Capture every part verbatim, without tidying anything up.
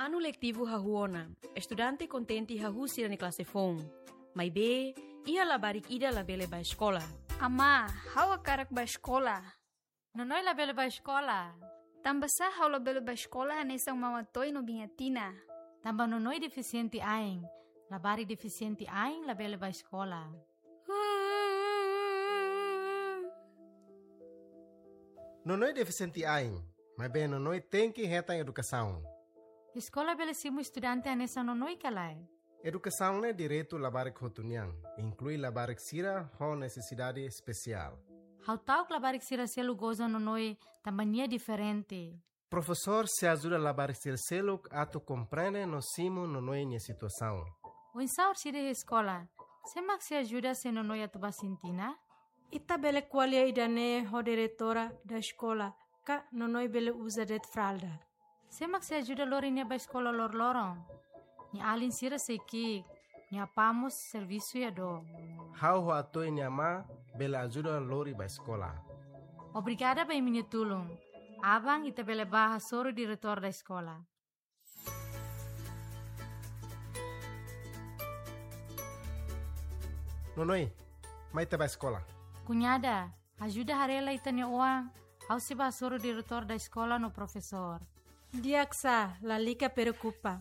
Ano letivo hahuona, estudante contenti hahusira ni klase fong. Mai be, ia labarik ida labele ba escola. Ama, hawa karak ba escola? Nonoy labele ba escola? Tambasa hawa labele ba escola nesang mamatoy no bingatina. Tamba nonoy deficiente aing, labari deficiente aing labele ba escola. Nonoy deficiente aing, mas bem nonoy tem que reta em educação. Escola belesimo estudante anessa nonoy kalay. Educação é direito labarik hotuniang, inclui labarik sira com necessidade especial. How tau labarik sira selu goza nonoy tambania diferente. Professor se ajuda labarik sira selu ato compreende no simo nonoy nia situação. O insaur sira escola, semak se ajuda se nonoy atuba sintina? Ita bele qualia idane ho diretora da escola, ka nonoy bele usa det fralda. Semak se ajuda lori nia ba escola lor lorong. Ni alin sira seiki, ni apamos serviço ya do. How ho atoi nia ma bele ajuda lori ba escola. Obrigada ba minha tulung. Abang ita bele baha soro diretor da escola. Nonoy, mai te ba escola. Cunhada, ajuda harela ita nia uang. How se ba soro diretor da escola no professor. Diaksa, la lica preocupa.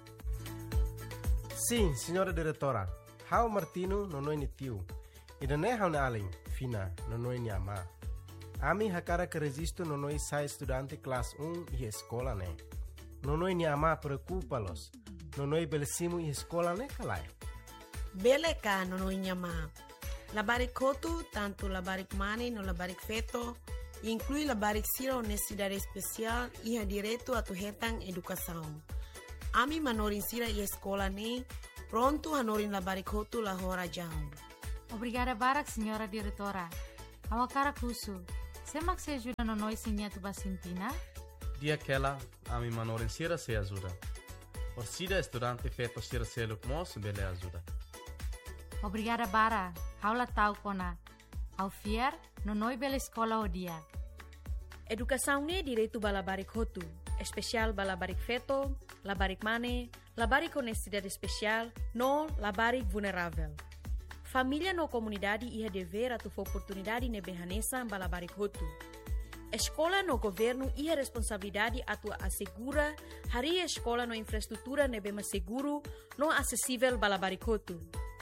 Sim, senhora diretora. How Martino nonoy ni tio. Ida ne how na alin, fina, nonoy ni ama. Ami hakara que resisto nonoy sai estudante classe um e escola ne. Nonoy ni ama preocupa-los. Nonoy belesimu e escola ne kalai. Bele ka nonoy ni ama. Labarik kotu, tanto labarik mane no labarik feto, inclui labarik sira honestidade especial e direito a tu retang educação. Ami manorin sira e escola ne, pronto hanorin labarik hotu la hora jam. Obrigada barak, senhora diretora. Awakara kusu. Semak se ajuda nonoy sinya tu basintina? Dia aquela, ami manorin sira se ajuda. Orsida estudante feto sira seluk mos bele ajuda. Obrigada bara. Haula tau kona. Au fiar, nonoy bele escola o dia. Educação ne direito ba labarik hotu, especial ba labarik feto, labarik mane, labarik honestidade especial, no labarik vulnerável. Família no comunidade ia dever a tu oportunidade ne behanesa ba labarik hotu. Escola no governo ia responsabilidade a tu assegura hari escola no infraestrutura ne bema seguro, no acessível ba labarik hotu.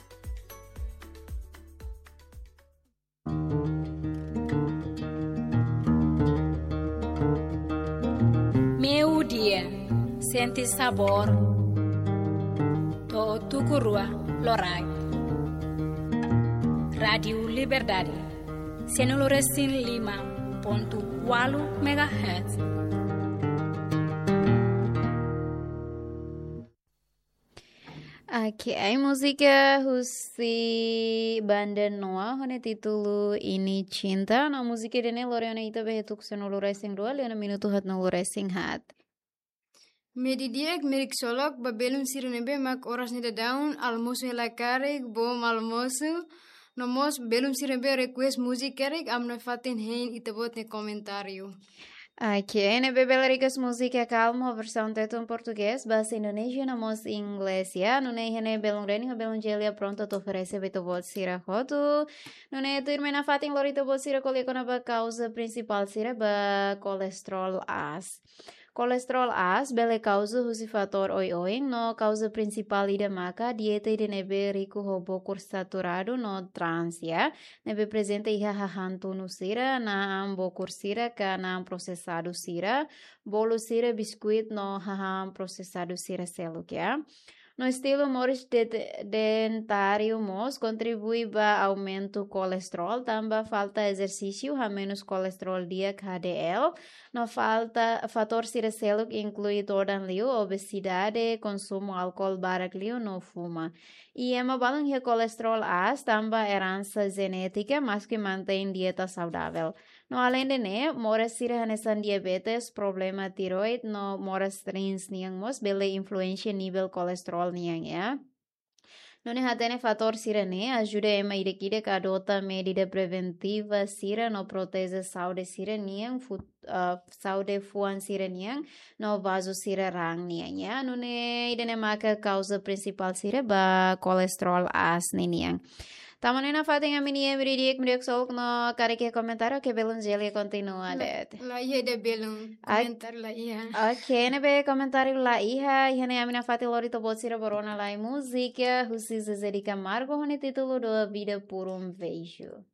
Meu dia, sente sabor, to tukurua lorai. Radio Liberdade, Senoloresin Lima, ponto quatro megahertz. Aqui a música Husi Banda Noa, hone título Ini Cinta, na música dene Loriana ita behetuk senolo racing dua, liana minuto hat nolo racing hat. Medidiek mirik solok babelum sirenebe mak oras nida daun almosu helakarik bom almosu nomos belum sirenebe request musik kerek amna fatin hein itabot ne comentário. Aqui é Bebelaricas Música Calma, versão teto em português, base Indonésia, namos inglês, ya. Não é hene belum reni, belum jelia pronto to oferece beto bot sira roto. Não é tu irmã na fatin lorito bot sira colia com a causa principal sira ba colesterol as. Colesterol as bele causa husi fator oi-oi, no causa principal ida maca, dieta ida nebe rico hobo saturado no trans, ya. Nebe presente iha hahantu no sira, na ambo kursira ka na processado sira, bolo sira biscuit no haham processado sira seluk, ya. No estilo moris dentário mos contribui para aumento colesterol, tamba falta exercício, ha menos colesterol dia H D L, no falta fator siraseluk inclui tordan liu, obesidade, consumo álcool barak liu, no fuma. E ema balang he colesterol as, tamba herança genética, mas que mantém dieta saudável. No além de ne, moras sira hanesan diabetes, problema tiroid, no moras trins niang mos, bele influência nível colesterol niang ya. Nune hatene fator sirene ajuda ema idek-idek adota medida preventiva sira no protege saúde sira niang fut uh, saúde fuan sira niang no vaso sira rang niang ya. Nune idene maka causa principal sira ba kolesterol as niang. Tamanena fating aminia miridik miriok solok no karike komentar ke belum jeli continua det. La iya de belum komentar la iya. Oke, nebe komentar la iha, ihane amina fati lori to bosira borona la música, husi zezedika margo honi título do vida por um beijo.